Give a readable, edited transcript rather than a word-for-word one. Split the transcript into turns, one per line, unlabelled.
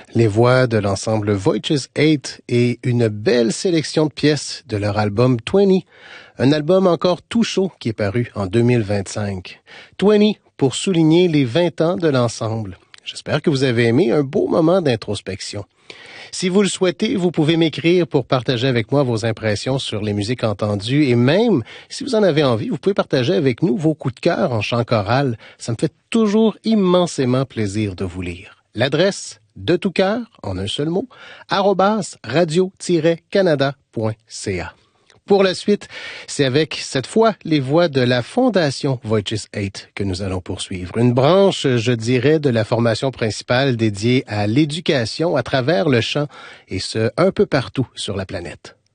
Les voix de l'ensemble Voices 8 et une belle sélection de pièces de leur album 20, un album encore tout chaud qui est paru en 2025. 20 pour souligner les 20 ans de l'ensemble. J'espère que vous avez aimé un beau moment d'introspection. Si vous le souhaitez, vous pouvez m'écrire pour partager avec moi vos impressions sur les musiques entendues et même, si vous en avez envie, vous pouvez partager avec nous vos coups de cœur en chant choral. Ça me fait toujours immensément plaisir de vous lire. L'adresse, de tout cœur, en un seul mot, @radio-canada.ca. Pour la suite, c'est avec, cette fois, les voix de la Fondation Voices 8 que nous allons poursuivre. Une branche, je dirais, de la formation principale dédiée à l'éducation à travers le chant, et ce, un peu partout sur la planète.